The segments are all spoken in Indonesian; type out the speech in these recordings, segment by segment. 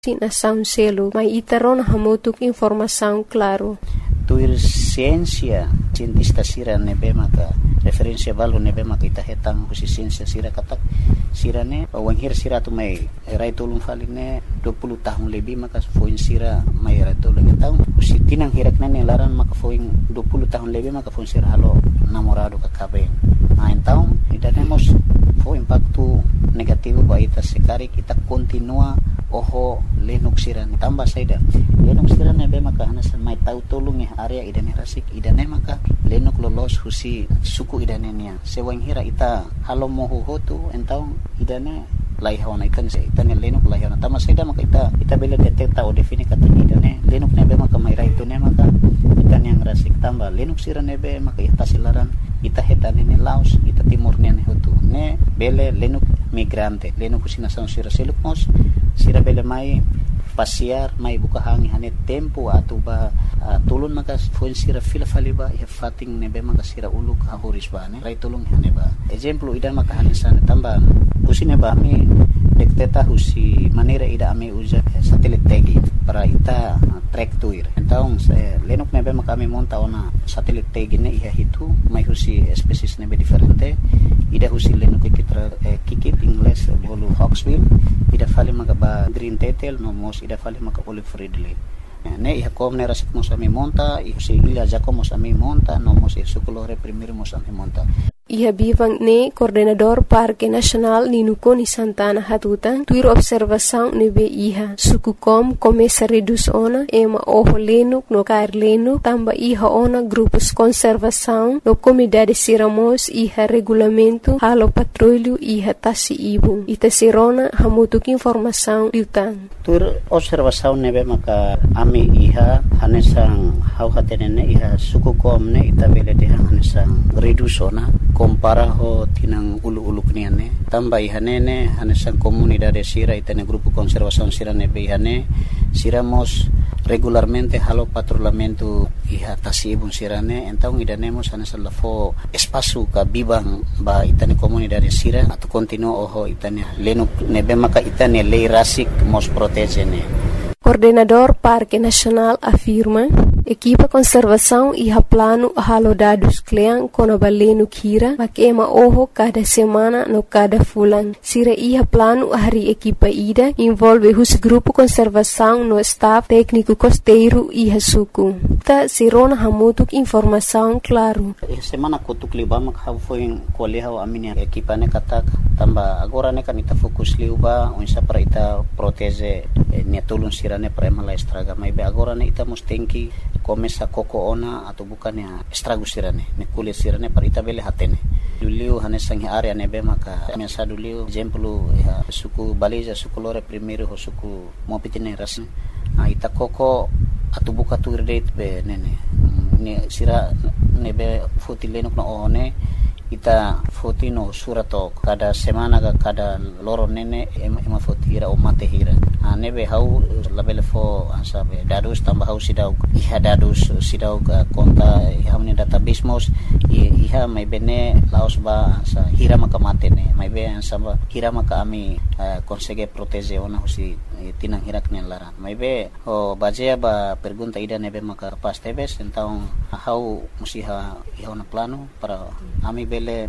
nação selo, mas itaron hamutuk informação claro. Tuir ciência, cientista sira nebe maka referência valu nebe maka ita hetang husi ciência sira katak sira ne wanghir sira tu mai rai tolong faline 20 tahun lebih maka foin sira mai rai tolong tahun husi tinang hirak nane laran maka foin 20 tahun lebih maka foin sira halo namorado kakabe tahun ida nemos fo impacto negativo ba ita sekari kita continua oho lenuk sira tambah saida lenuk sira nebe maka hanas mai tahu tolong area idane rasik idane maka lenuk lolos husi suku idane nia sewang hira ita halo mohu hotu entau idane laihona ikan se itane lenuk laihona tama saida maka ita bela detekta o defini kata idane lenuk nebe maka mai raitu ne maka itane yang rasik tambah lenuk sira nebe maka ita silaran ita hetane ne laos ita timur ne hotu ne bele lenuk migrante lenuk husi nasaun sira seluk mos sira bele mai pasiar mai buka hangi hane tempo atau ba tulun maka fuen sira fila faliba ya fating nebe maka sira uluk hahuris ba ne rai tulung hane ba example ida maka hane sana tambah usine ba mi dekteta husi manera ida ame uja satelit tagi para ita track tuir então lenuk nebe maka mi monta ona satelit tagi ne iha hitu mai husi species nebe diferente ida husi lenuk kikitra kikit ingles bolu hawksbill ida fali maka ba green tetel no mos ida fali maka olive ridley ne iha kom ne rasik mos ami monta si ila jako mos ami monta no mos sukulore primeiro mos ami monta Iha bivang ne coordenador Parque Nacional Ninukoni Santana Hatutan tuir observação nebe iha sukukom começa reduz ona ema oho lenuk no kair lenuk tamba iha ona grupos conservação no comunidade siramos iha regulamento halo patrulho iha tasi ibu ita sirona hamutuk informação liutan tuir observação nebe maka ami iha hanesang hau hatenene iha sukukom ne ita bele de hanesang reduz ona compara ho tinang ulu-ulu kniane tambah ihanene hanesan comunidade sira itane grupo conservação sira nebe ihane siramos regularmente halo patrulhamento iha tasibun sirane então idanemos hanesan lafo espaço ka bibang ba itane comunidade sira atau continua oho itane lenuk nebe maka itane lei rasik mos protegene. Coordenador Parque Nacional afirma equipa conservação e plano halo dados klean kono balenu kira makema oho cada semana no cada fulan sira iha plano hari equipa ida envolve hus grupo conservação no staff técnico costeiro iha suku ta sirona hamutuk informação claro semana kutuk liba mak foi koleha aminia equipa ne katak tamba agora ne kanita fokus liuba unsa para ita protege ne tulun sirane para mala estraga mai be agora ne ita mustenki começa koko ona atau bukan ya estrago sirane ne kulit sirane para ita bele hatene dulu hanesang area nebe maka mesa dulu exemplo ya suku baliza suku lore primeiro ho suku mopitine ras ita koko atau buka tu date be nene ne sira nebe fotileno no one ita fotino surato kada semana kada loro nene ema fotira o mate hira nebe hau labele fo ansabe dadus tambah hau sidau iha dadus sidau konta iha meni database mos iha mai bene laos ba sa hira maka mate ne mai be ansaba hira maka ami consegue protege ona husi tinang hirak ne lara mai be o bajea ba pergunta ida nebe maka pas tebes então hau musiha iha na plano para ami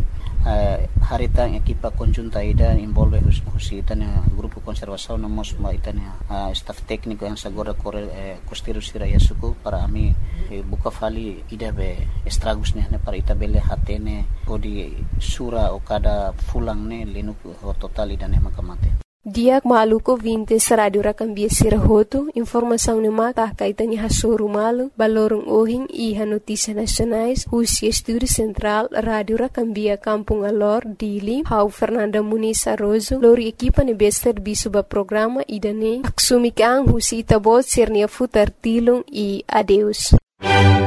haritang equipa conjunta ida envolve husi itania grupo conservação nomos ma itania staff técnico yang sagora costeiro sira yasuku para ami buka fali ida be estragos ne para ita bele hatene podi sura o kada fulang ne linuk total ida ne makamate Diak maluko 20 Radio Rakambia Sirahoto, informação ne mata kaitani hasoro malu, balorong ohing iha notícia nacionais, Husi Estúdio Central, Radio Rakambia Kampung Alor, Dili, Hau Fernanda Muniz Arrozo, lori equipa ne bester bisuba programa idane, aksumikang Husi Itabot Sirnia Futar Tilung e adeus.